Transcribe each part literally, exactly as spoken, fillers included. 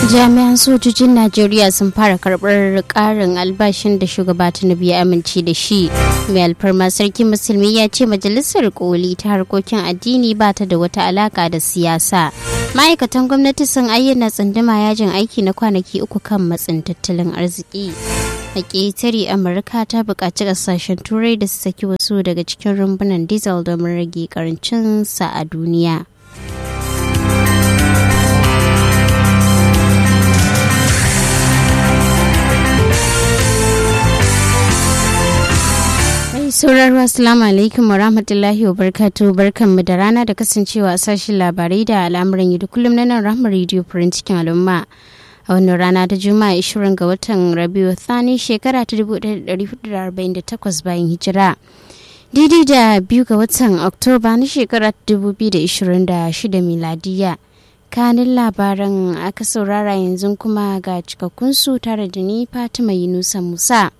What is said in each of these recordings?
Jami'an sojojin Najeriya sun fara karɓar ƙarin albashin da shugaba Tinubu ya amince da shi. Mai alfarma sarki musulmi ya ce majalisar koli ta harkokin addini ba ta da wata alaka da siyasa. Ma'aikatan gwamnati sun ayyana tsunduma yajin aiki na kwanaki uku kan matsin tattalin arziki. A ƙetare Amurka ta buƙaci ƙasashen Turai da su saki wasu daga cikin rumbunan diesel domin rage ƙarancin sa a duniya. sauraro assalamu alaikum wa rahmatullahi wa barkatu barkanmu da rana da kasancewa a sashen labarai da al'amuran yau kullum na nan rahmar radio farin cikin al'umma a wannan rana ta juma'a ishirin ga watan rabiu thani shekara ta dubu ɗaya da ɗari hudu da arba'in da takwas bayan hijira daidai da biyu ga watan oktoba na shekara ta dubu biyu da ishirin da shida miladiya. Kanin labaran aka saurara yanzu kuma ga cikakkunsu tare da ni Fatima Yunusa Musa.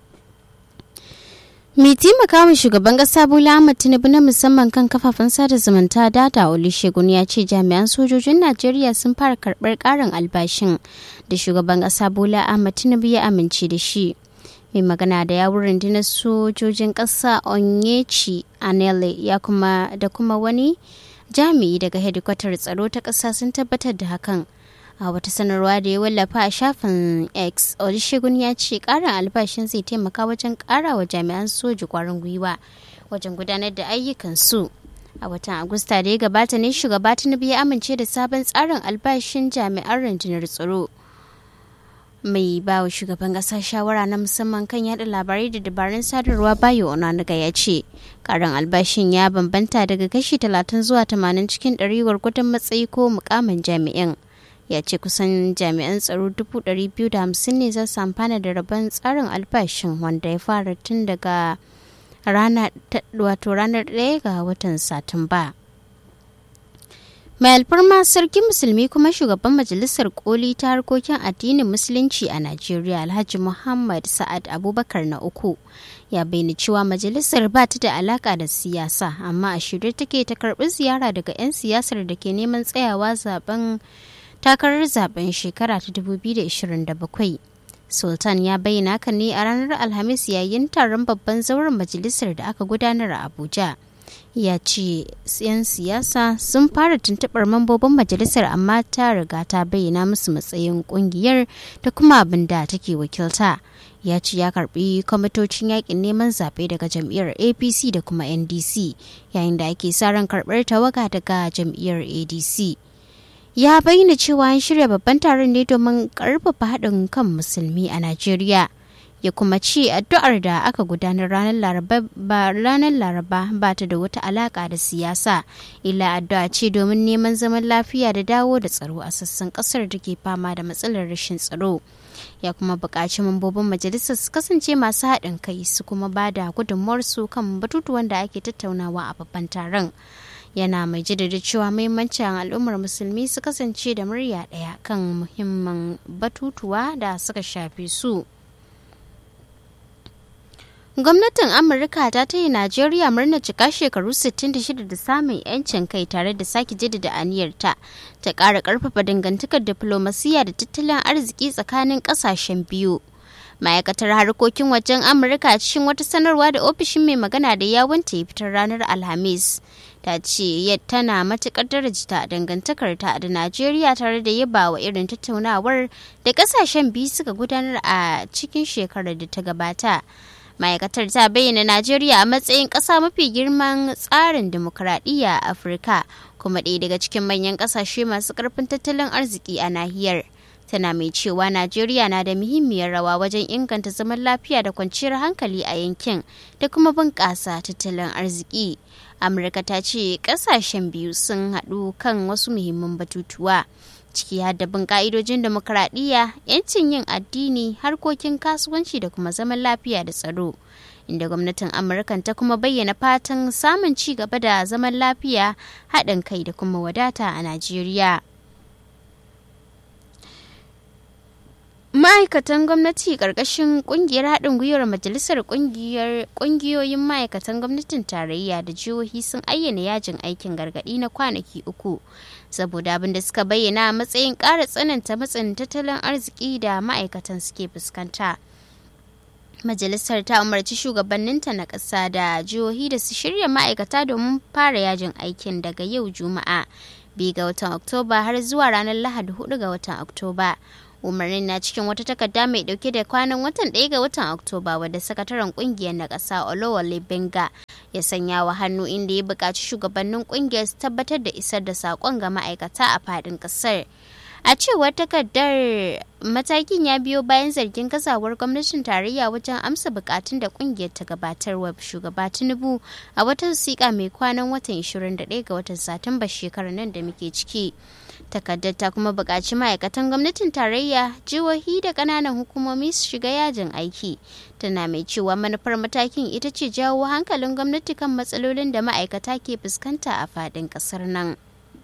Mai taimaka wa shugaban kasa Bola Ahmed Tinubu na musamman kan kafafen sada zumunta Data Olusegun ya ce jami'an sojojin Najeriya sun fara karɓar ƙarin albashin da shugaban kasa Bola Ahmed Tinubu ya amince da shi. Mai magana da yawun rundunar sojojin ƙasa Onyechi Anele ya kuma da kuma wani jami'i daga hedikwatar tsaro ta ƙasa sun tabbatar da hakan. A wata sanarwa da ya wallafa a shafin X, Olusegun ya ce ƙarin albashin zai taimaka wajen ƙara wa jami'an soji ƙwarin gwiwa wajen gudanar da ayyukansu. A watan Agusta da ya gabata ne shugaba Tinubu ya amince da sabon tsarin albashin jami'an rundunar tsaro. Mai ba wa shugaban ƙasa shawara na musamman kan yada labarai da dabarun sadarwa Bayo Onanuga ya ce ƙarin albashin ya bambanta daga kashi talatin zuwa tamanin cikin ɗari gwargwadon matsayi ko mukamin jami'in. Ya ce kusan jami'an tsaro dubu ɗari biyu da hamsin ne za su amfana da rabon tsarin albashin wanda ya fara tun daga rana wato ranar ɗaya ga watan Satumba. Mai alfarma sarki musulmi kuma shugaban majalisar koli ta harkokin addinin musulunci a Najeriya Alhaji Muhammad Sa'ad Abubakar na uku ya bayyana cewa majalisar ba ta da alaka da siyasa amma a shirye take ta karɓi ziyara daga 'yan siyasar da ke neman tsayawa zaben takarar zaben shekara ta dubu biyu da ishirin da bakwai. Sultan ya bayyana haka ne a ranar Alhamis yayin taron babban zauren majalisar da aka gudanar a Abuja. Ya ce 'yan siyasa sun fara tuntuɓar mambobin majalisar amma ta riga ta bayyana musu matsayin ƙungiyar da kuma abin da take wakilta. Ya ce ya karbi kwamitocin yakin neman zaɓe daga jam'iyyar A P C da kuma N D C yayin da ake sa ran karɓar tawaga daga jam'iyyar A D C. Ya bayyana cewa an shirya babban taron ne domin karfafa haɗin kan musulmi a Najeriya. Ya kuma ce addu'ar da aka gudanar ranar Laraba ba ranar Laraba ba ta da wata alaka da siyasa, illa addu'a ce domin neman zaman lafiya da dawo da tsaro a sassan kasar da ke fama da matsalar rashin tsaro. Ya kuma buƙaci mambobin majalisar su kasance masu haɗin kai su kuma ba da gudunmuwarsu kan batutuwan da ake tattaunawa a babban taron. Yana mai jaddada cewa muhimmancin al'ummar musulmi su kasance da murya ɗaya kan muhimman batutuwa da suka shafi su. Gwamnatin Amurka ta taya Najeriya murnar cika shekaru sittin da shida da samun 'yancin kai tare da sake jaddada aniyarta ta ƙara ƙarfafa dangantakar diflomasiyya da tattalin arziki tsakanin ƙasashen biyu. Ma'aikatar harkokin wajen Amurka cikin wata sanarwa da ofishin mai magana da yawunta ya fitar ranar Alhamis ta ce tana matuƙar darajta dangantakarta da Najeriya tare da yaba wa irin tattaunawar da ƙasashen biyu suka gudanar a cikin shekarar da ta gabata. Ma'aikatar ta bayyana Najeriya a matsayin ƙasa mafi girman tsarin dimokuraɗiyya a Afirka kuma ɗaya daga cikin manyan ƙasashe masu ƙarfin tattalin arziki a nahiyar. Tana mai cewa Najeriya na da muhimmiyar rawa wajen inganta zaman lafiya da kwanciyar hankali a yankin da kuma bunƙasa tattalin arziki. Amurka ta ce ƙasashen biyu sun haɗu kan wasu muhimman batutuwa. Ciki har da bin ka'idojin demokuraɗiyya, 'yancin yin addini, harkokin kasuwanci da kuma zaman lafiya da tsaro. Inda gwamnatin Amurka ta kuma bayyana fatan samun ci gaba da zaman lafiya, haɗin kai da kuma wadata a Najeriya. Ma'aikatan gwamnati ƙarƙashin ƙungiyar haɗin gwiwar Majalisar Ƙungiyoyin Ma'aikatan Gwamnatin Tarayya da Jihohi sun ayyana yajin aikin gargaɗi na kwanaki uku saboda abin da suka bayyana a matsayin ƙara tsananta matsin tattalin arziki da ma'aikatan suke fuskanta. Majalisar ta umarci shugabanninta na ƙasa da jihohi da su shirya ma'aikata domin fara yajin aikin daga yau Juma'a biyu ga watan Oktoba har zuwa ranar Lahadi hudu ga watan Oktoba. Umarnin na cikin wata takarda mai dauke da kwanan watan ɗaya ga watan Oktoba wadda sakataren kungiyar na ƙasa Olowale Benga ya sanya wa hannu, inda ya buƙaci shugabannin kungiyar su tabbatar da isar da saƙon ga ma'aikata a faɗin ƙasar. A cewar takardar, matakin ya biyo bayan zargin kasawar gwamnatin tarayya wajen amsa bukatun da kungiyar ta gabatar wa shugaba Tinubu a wata wasiƙa mai kwanan watan ashirin da ɗaya ga watan Satumba shekarar nan da muke ciki. Takardar ta kuma buƙaci ma'aikatan gwamnatin tarayya, jihohi da ƙananan hukumomi su shiga yajin aiki. Tana mai cewa manufar matakin ita ce jawo hankalin gwamnati kan matsalolin da ma'aikata ke fuskanta a faɗin ƙasar nan.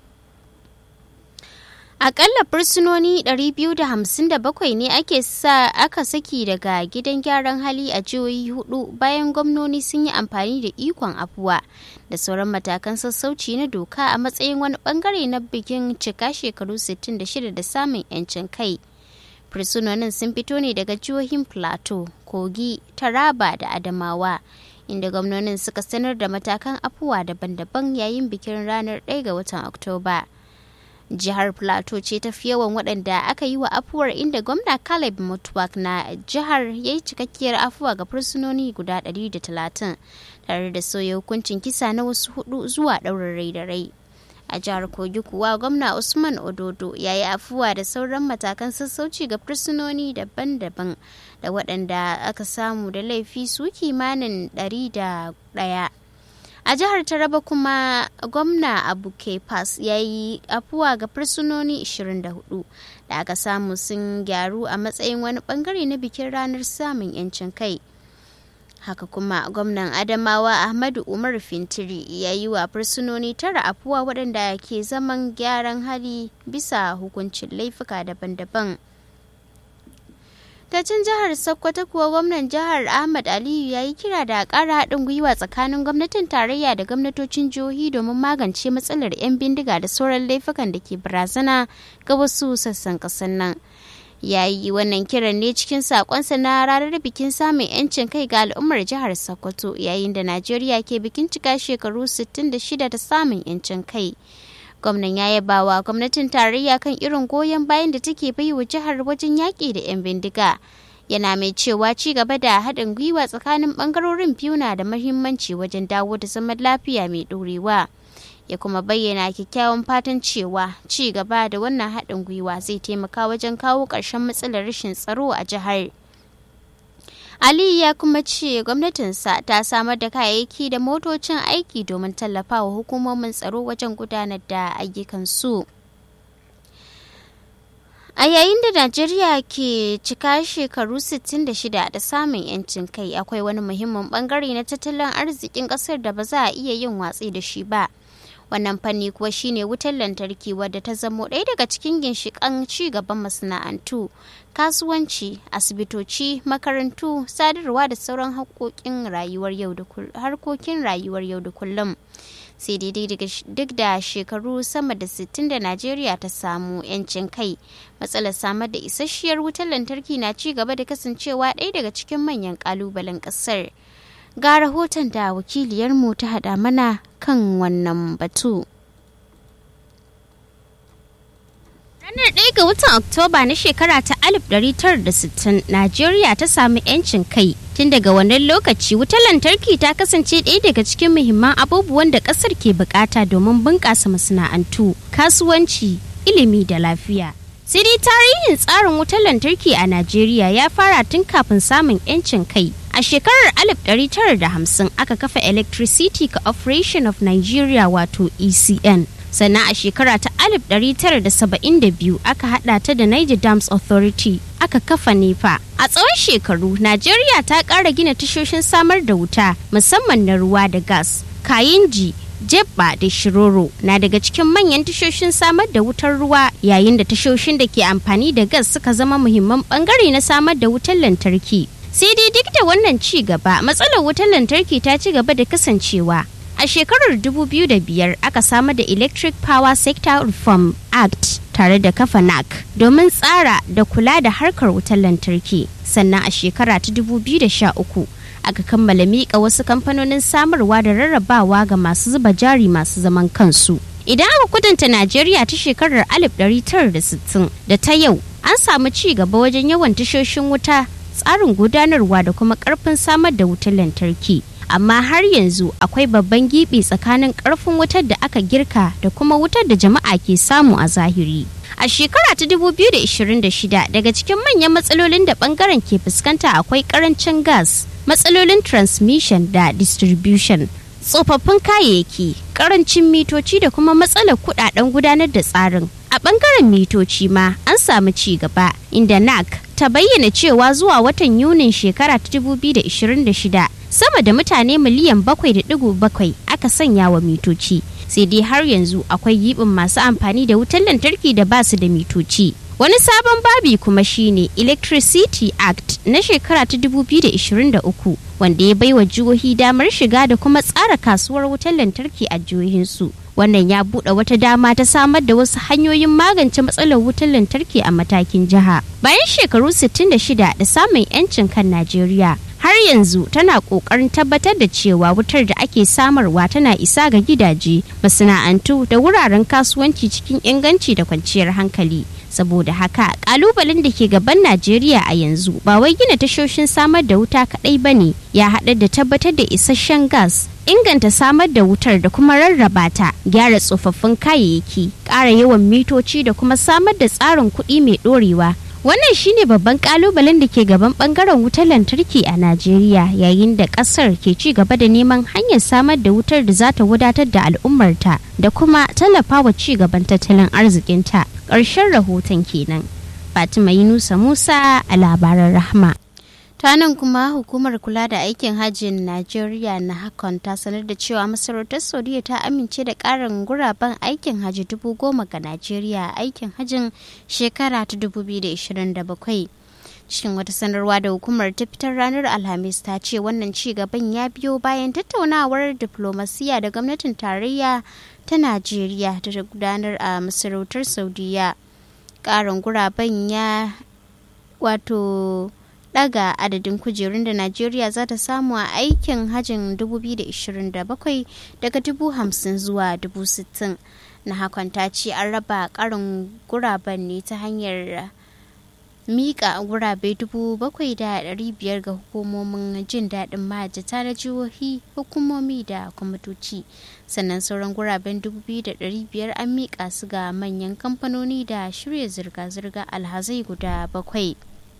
Akalla fursunoni ɗari biyu da hamsin da bakwai ne ake sa aka saki daga gidan gyaran hali a jihohi hudu bayan gwamnoni sun yi amfani da ikon afuwa da sauran matakan sassauci na doka a matsayin wani bangare na bikin cika shekaru sittin da shida da samun 'yancin kai. Fursunonin sun fito ne daga jihohin Plateau, Kogi, Taraba da Adamawa, inda gwamnonin suka sanar da matakan afuwa daban-daban yayin bikin ranar ɗaya ga watan Oktoba. Jihar Plateau ce ta fi yawan waɗanda aka yi wa afuwar, inda gwamna Caleb Mutwak na jihar ya yi cikakkiyar afuwa ga fursunoni guda ɗari da talatin tare da soya hukuncin kisa na wasu hudu zuwa ɗaurin rai da rai. A jihar Kogi kuwa gwamna Usman Ododo ya yi afuwa da sauran matakan sassauci ga fursunoni daban-daban da waɗanda aka samu da laifi su kimanin ɗari da ɗaya. A jihar Taraba kuma gwamna Abuke Pass ya yi afuwa ga fursunoni ashirin da hudu da aka samu sun gyaru a matsayin wani bangare na bikin ranar samun 'yancin kai. Haka kuma gwamnan Adamawa Ahmadu Umar Fintiri ya yi wa fursunoni tara afuwa waɗanda ke zaman gyaran hali bisa hukuncin laifuka daban-daban. Ta can jihar Sokoto kuwa gwamnan jihar Ahmad Aliyu ya yi kira da ƙara haɗin gwiwa tsakanin gwamnatin tarayya da gwamnatocin jihohi domin magance matsalar 'yan bindiga da sauran laifukan da ke barazana ga wasu sassan ƙasar nan. Ya yi wannan kiran ne cikin saƙonsa na ranar bikin samun 'yancin kai ga al'ummar jihar Sokoto yayin da Najeriya ke bikin cika shekaru sittin da shida da samun 'yancin kai. Gwamnan ya yaba wa gwamnatin tarayya kan irin goyon bayan da take bai wa jihar wajen yaƙi da 'yan bindiga. Yana mai cewa ci gaba da haɗin gwiwa tsakanin ɓangarorin biyu na da muhimmanci wajen dawo da zaman lafiya mai ɗorewa. Ya kuma bayyana kyakkyawan fatan cewa ci gaba da wannan haɗin gwiwa zai taimaka wajen kawo ƙarshen matsalar rashin tsaro a jihar. Ali ya kuma ce gwamnatinsa ta samar da kayayyaki da motocin aiki domin tallafawa hukumomin tsaro wajen gudanar da ayyukansu. A yayin da Najeriya ke cika shekaru sittin da shida da samun 'yancin kai, akwai wani muhimmin bangare na tattalin arzikin ƙasar da ba za a iya yin watsi da shi ba. Wannan fanni kuwa shine wutar lantarki, wadda ta zamo ɗaya daga cikin ginshiƙan ci gaban masana'antu, kasuwanci, asibitoci, makarantu, sadarwa da sauran harkokin rayuwar yau da harkokin rayuwar yau da kullum. Sai dai duk da shekaru sama da sittin da Najeriya ta samu 'yancin kai, matsalar samar da isasshiyar wutar lantarki na ci gaba da kasancewa ɗaya daga cikin manyan ƙalubalen ƙasar. Ga rahoton da wakiliyarmu ta haɗa mana kan wannan batu. Ranar ɗaya ga watan Oktoba na shekara ta alif ɗari tara da sittin, Najeriya ta samu 'yancin kai. Tun daga wannan lokaci, wutar lantarki ta kasance ɗaya daga cikin muhimman abubuwan da ƙasar ke bukata domin bunƙasa masana'antu, kasuwanci, ilimi da lafiya. Sai dai tarihin tsarin wutar lantarki a Najeriya ya fara tun kafin samun 'yancin kai. A shekarar alif ɗari tara da hamsin aka kafa Electricity Corporation of Nigeria wato E C N. Sannan a shekara ta alif ɗari tara da saba'in da biyu aka hada ta da Niger Dams Authority aka kafa NEPA. A tsawon shekaru, Najeriya ta ƙara gina tashoshin samar da wuta musamman na ruwa da gas, Kayinji, Jebba da Shiroro na daga cikin manyan tashoshin samar da wutar ruwa, yayin da tashoshin da ke amfani da gas suka zama muhimman bangare na samar da wutar lantarki. Sai dai duk da wannan ci gaba, matsalar wutar lantarki ta ci gaba da kasancewa. A shekarar dubu biyu da biyar aka samar da Electric Power Sector Reform Act tare da kafa N A C domin tsara da kula da harkar wutar lantarki. Sannan a shekara ta dubu biyu da sha uku aka kammala miƙa wasu kamfanonin samarwa da rarrabawa ga masu zuba jari masu zaman kansu. Idan aka kwatanta Najeriya ta shekarar alif ɗari tara da sittin da ta yau, an samu ci gaba wajen yawan tashoshin wuta, tsarin gudanarwa da kuma ƙarfin samar da wutar lantarki. Amma har yanzu akwai babban gibi tsakanin ƙarfin wutar da aka girka da kuma wutar da jama'a ke samu a zahiri. A shekara ta dubu biyu da ishirin da shida, daga cikin manyan matsalolin da bangaren ke fuskanta akwai karancin gas, matsalolin transmission da distribution, tsofaffin kayayyaki, karancin mitoci da kuma matsalar kudaden gudanar da tsarin. A bangaren mitoci ma an samu ci gaba, inda N A C ta bayyana cewa zuwa watan Yunin shekara ta dubu biyu da ishirin da shida sama da mutane miliyan bakwai da digo bakwai aka sanya wa mitoci. Sai dai har yanzu akwai yibin masu amfani da wutar lantarki da ba su da mitoci. Wani sabon babi kuma shine Electricity Act na shekara ta dubu biyu da ishirin da uku, wanda ya baiwa jihohi damar shiga da kuma tsara kasuwar wutar lantarki a jihohinsu. Wannan ya buɗe wata dama ta samar da wasu hanyoyin magance matsalar wutar lantarki a matakin jiha. Bayan shekaru sittin da shida da samun 'yancin kan Najeriya, har yanzu tana kokarin tabbatar da cewa wutar da ake samarwa tana isa ga gidaje, masana'antu da wuraren kasuwanci cikin inganci da kwanciyar hankali. Saboda haka kalubalen da ke gaban Najeriya a yanzu ba wai gina tashoshin samar da wuta kadai bane, ya haɗa da tabbatar da isasshen gas, inganta samar da wutar da kuma rarraba ta, gyara tsofaffin kayayyaki, ƙara yawan mitoci da kuma samar da tsarin kuɗi mai ɗorewa. Wannan shine babban kalubalen da ke gaban bangaren wutar lantarki a Najeriya, yayin da kasar ke ci gaba da neman hanyar samar da wutar da za ta wadatar da al'ummarta da kuma tallafawa ci gaban tattalin arzikinta. Ƙarshen rahoton kenan. Fatima Yunusa Musa a labaran Rahma. Ta nan kuma hukumar kula da aikin hajjin Najeriya na hakan ta sanar da cewa masarautar Saudiya ta amince da ƙarin guraben aikin hajji dubu goma ga Najeriya a aikin hajjin shekara ta dubu biyu da ishirin da bakwai. Cikin wata sanarwa da hukumar ta fitar ranar Alhamis ta ce wannan ci gaban ya biyo bayan tattaunawar diplomasiya da gwamnatin tarayya ta Najeriya ta gudanar a masarautar Saudiya. Ƙarin guraben ya wato daga adadin kujerun da Najeriya za ta samu a aikin hajjin dubu biyu da ishirin da bakwai daga dubu hamsin zuwa dubu sittin. Na hakan ta ce an raba karin guraben ne ta hanyar mika gurabe dubu bakwai da ɗari biyar ga hukumomin jin daɗin mahajjata na jihohi, hukumomi da kwamitoci. Sannan sauran guraben dubu biyu da ɗari biyar an mika su ga manyan kamfanoni da shirya zirga-zirga alhazai guda bakwai.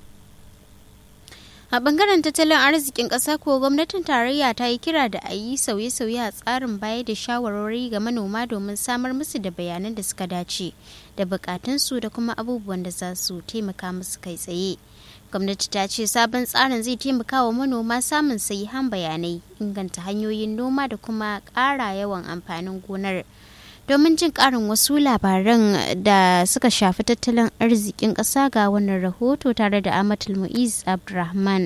A bangaren tattalin arzikin ƙasa ko gwamnatin tarayya ta yi kira da a yi sauye-sauye a tsarin bayar da shawarwari ga manoma domin samar musu da bayanan da suka dace da bukatunsu da kuma abubuwan da za su taimaka musu kai tsaye. Gwamnati ta ce sabon tsarin zai taimaka wa manoma samun sahihan bayanai, inganta hanyoyin noma da kuma ƙara yawan amfanin gonar. Domin jin ƙarin wasu labaran da suka shafi tattalin arzikin ƙasa ga wannan rahoto tare da Amatul Mu'iz Abdulrahman.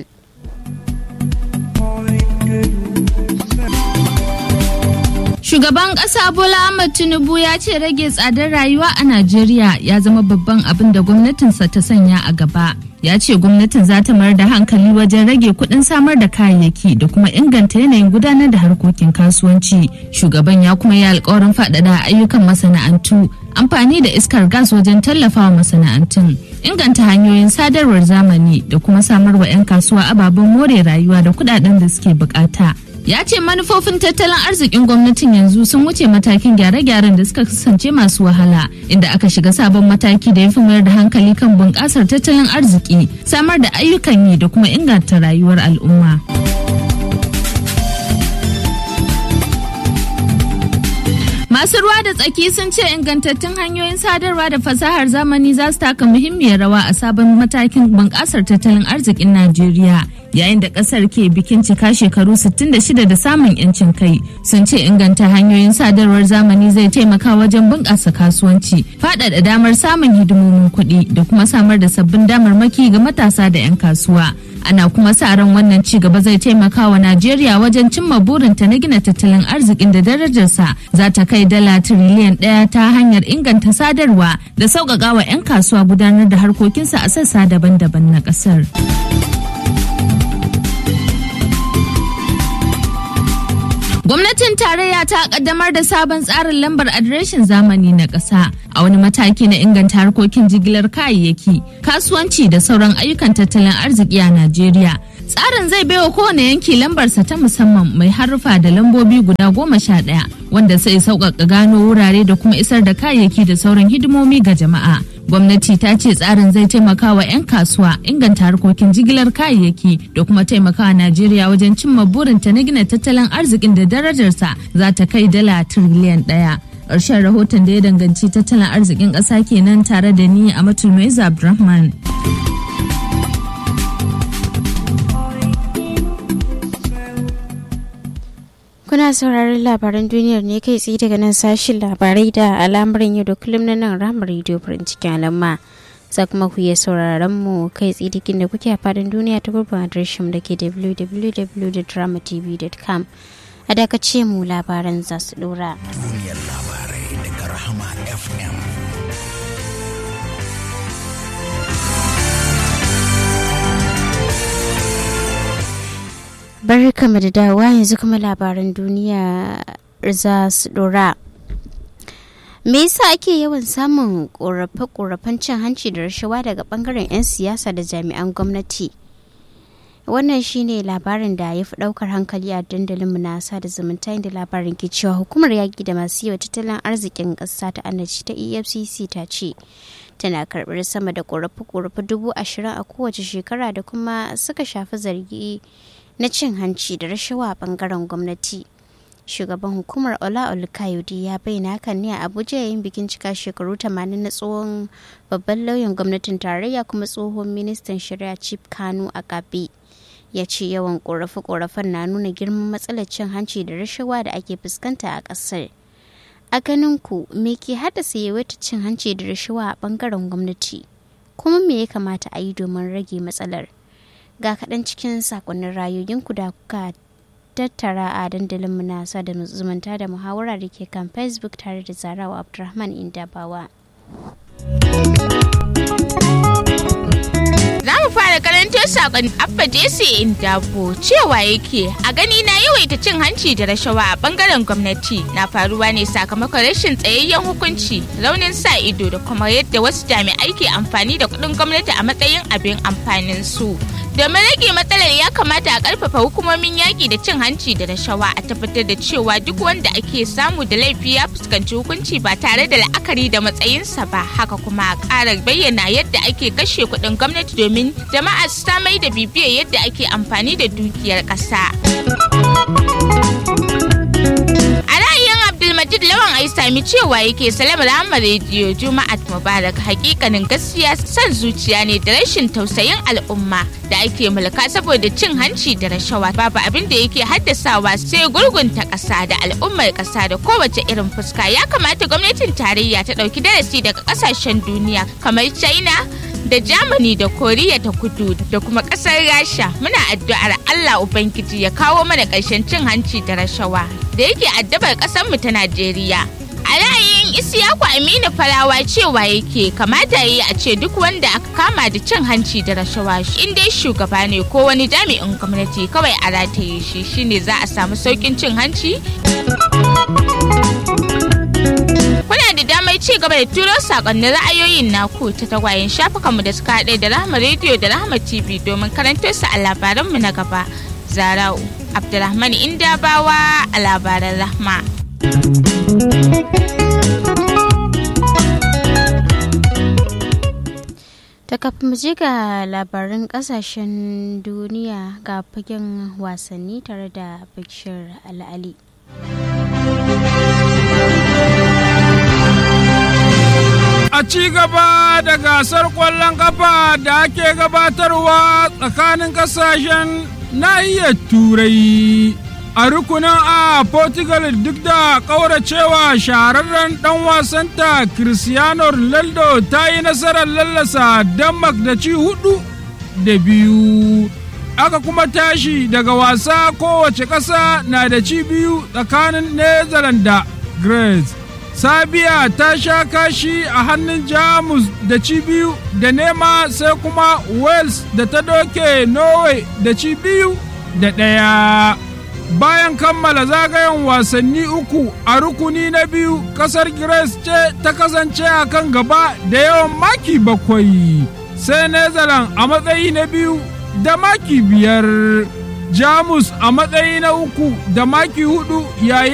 Shugaban ƙasa Bola Ahmed Tinubu ya ce rage tsadar rayuwa a Najeriya ya zama babban abin da gwamnatinsa ta sanya a gaba. Ya ce gwamnatin za ta mayar da hankali wajen rage kuɗin samar da kayayyaki da kuma inganta yanayin gudanar da harkokin kasuwanci. Shugaban ya kuma yi alƙawarin faɗaɗa ayyukan masana'antu, amfani da iskar gas wajen tallafawa masana'antun, inganta hanyoyin sadarwar zamani da kuma samar wa 'yan kasuwa ababen more rayuwa da kuɗaɗen da suke bukata. Ya ce manufofin tattalin arzikin gwamnatin yanzu sun wuce matakin gyare-gyaren da suka kasance masu wahala, inda aka shiga sabon mataki da ya fi mayar da hankali kan bunƙasar tattalin arziki, samar da ayyukan yi da kuma inganta rayuwar al'umma. Masu ruwa da tsaki sun ce ingantattun hanyoyin sadarwa da fasahar zamani za su taka muhimmiyar rawa a sabon matakin bunƙasar tattalin arzikin Najeriya. Yayin da ƙasar ke bikin cika shekaru sittin da shida da samun 'yancin kai, sun ce inganta hanyoyin sadarwar zamani zai taimaka wajen bunƙasa kasuwanci, faɗaɗa damar samun hidimomin kuɗi da kuma samar da sabbin damarmaki ga matasa da 'yan kasuwa. Ana kuma sa ran wannan ci gaba zai taimaka wa Najeriya wajen cimma burinta na gina tattalin arzikin da darajarsa za ta kai dala tiriliyan ɗaya ta hanyar inganta sadarwa da sauƙaƙa wa 'yan kasuwa gudanar da harkokinsa a sassa daban-daban na ƙasar. Gwamnatin tarayya ta kaddamar da sabon tsarin lambar adireshin zamani na ƙasa a wani mataki na inganta harkokin jigilar kayayyaki, kasuwanci da sauran ayyukan tattalin arziki a Najeriya. Tsarin zai baiwa kowane yanki lambarsa ta musamman mai haruffa da lambobi guda goma sha ɗaya, wanda sai sauƙaƙa gano wurare da kuma isar da kayayyaki da sauran hidimomi ga jama'a. Gwamnati ta ce tsarin zai taimaka wa 'yan kasuwa inganta harkokin jigilar kayayyaki da kuma taimaka wa Najeriya wajen cimma burinta na gina tattalin arzikin da darajarsa za ta kai dala tiriliyan ɗaya. Ƙarshen rahoton da ya danganci tattalin arzikin ƙasa kenan tare da ni a Matulmaiza Abdulrahman. Kuna sauraron labaran duniyar ne kai tsaye daga nan sashin labarai da al'amuran yau da kullum na nan Rahama Radio farin cikin alamma. Za kuma ku iya sauraron mu kai tsaye dikin da kuke a fadin duniya ta gurbin adireshin da ke w w w dot drama t v dot com. A dakace mu labaran za su dora. Duniyar labarai daga Rahama F M. Barkamu da dawowa yanzu kuma labaran duniya za su dora. Me yasa ake yawan samun korafe-korafen cin hanci da rashawa daga bangaren 'yan siyasa da jami'an gwamnati? Wannan shine labarin da ya fi daukar hankali a dandalin munasa da zumunta, inda labarin ke cewa hukumar yaƙi da masu yawa tattalin arzikin ƙasa ta annaci ta E F C C ta ce tana karɓar sama da korafe-korafe dubu ashirin a kowace shekara da kuma suka shafi zargi na cin hanci da rashawa a bangaren gwamnati. Shugaban hukumar Ola Olukayode ya bayyana hakan ne a Abuja yayin bikin cika shekaru tamanin na tsohon babban lauyan gwamnatin tarayya kuma tsohon ministan shari'a Chief Kanu Akabe. Ya ce yawan korafe-korafen na nuna girman matsalar cin hanci da rashawa da ake fuskanta a ƙasar. A ganin ku, me ke haddasa yawaitar cin hanci da rashawa a bangaren gwamnati? Kuma me ya kamata a yi domin rage matsalar? Ga kaɗan cikin sakonnin rayoyinku da kuka tattara a dandalin munasa da zumunta da muhawara da ke kan Facebook tare da Zarawa Abdulrahman Indabawa. Za mu fara karanto sakon Abba Jesse Indabo cewa yake a gani na yawaita cin hanci da rashawa a bangaren gwamnati na faruwa ne sakamakon rashin tsayayyen hukunci, raunin sa ido da kuma yadda wasu jami'ai ke amfani da kuɗin gwamnati a matsayin abin amfanin su. Domin rage matsalar ya kamata a ƙarfafa hukumomin yaƙi da cin hanci da rashawa, a tabbatar da cewa duk wanda ake samu da laifi ya fuskanci hukunci ba tare da la'akari da matsayinsa ba. Haka kuma a ƙara bayyana yadda ake kashe kuɗin gwamnati domin jama'a su samai da bibiyar yadda ake amfani da dukiyar ƙasa. Abdulmajid Lawan Aisami cewa yake Salam Rahama Radio Juma'at Mubarak, hakikanin gaskiya son zuciya ne da rashin tausayin al'umma da ake mulka saboda cin hanci da rashawa. Babu abin da yake haddasawa sai gurgunta ƙasa da al'ummar ƙasa da kowace irin fuska. Ya kamata gwamnatin tarayya ta ɗauki darasi daga ƙasashen duniya kamar China da Germany da Koriya ta Kudu da kuma ƙasar Rasha. Muna addu'ar Allah Ubangiji ya kawo mana ƙarshen cin hanci da rashawa da yake addabar ƙasar mu ta Najeriya. A ra'ayin Isiyaku Aminu Farawa cewa yake kamata yi a ce duk wanda aka kama da cin hanci da rashawa in dai shugaba ne ko wani jami'in gwamnati kawai a rataye shi shine za a samu saukin cin hanci. Kuna da damar ci gaba da turo sakonnin ra'ayoyin naku ta tagwayen shafukanmu da suka haɗe da Rahama Radio da Rahama T V domin karanto su a labaranmu na gaba. Zarau Abdulrahman Indabawa a labaran Rahma. Ta kafin mu je ga labaran kasashen duniya ga fagen wasanni tare da Bashir Al'ali. A ci gaba da gasar ƙwallon ƙafa da ake gabatarwa tsakanin ƙasashen nahiyar Turai. A rukunin A, Portugal duk da ƙauracewa shahararren ɗan wasanta Cristiano Ronaldo ta yi nasarar lallasa Denmark da ci hudu da biyu. Aka kuma tashi daga wasa kowace ƙasa na da ci biyu tsakanin Netherlands da Greece. Sabiya ta sha kashi a hannun Jamus da ci biyu da nema, sai kuma Wales da ta doke Norway da ci biyu da ɗaya. Bayan kammala zagayen wasanni uku a rukuni na biyu, ƙasar Greece ce ta kasance a kan gaba da yawan maki bakwai, sai Netherlands a matsayi na biyu da maki biyar, Jamus a matsayi na uku da maki hudu, yayin